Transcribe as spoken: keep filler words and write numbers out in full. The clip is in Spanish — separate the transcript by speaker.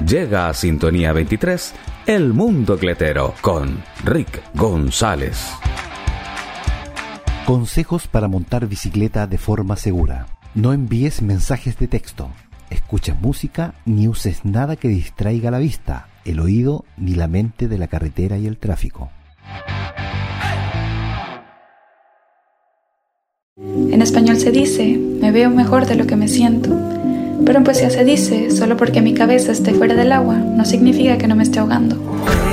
Speaker 1: Llega a Sintonía veintitrés El Mundo Cletero con Rick González.
Speaker 2: Consejos para montar bicicleta de forma segura. No envíes mensajes de texto. Escucha música ni uses nada que distraiga la vista, el oído ni la mente de la carretera y el tráfico.
Speaker 3: En español se dice, me veo mejor de lo que me siento. Pero en poesía se dice, solo porque mi cabeza esté fuera del agua, no significa que no me esté ahogando.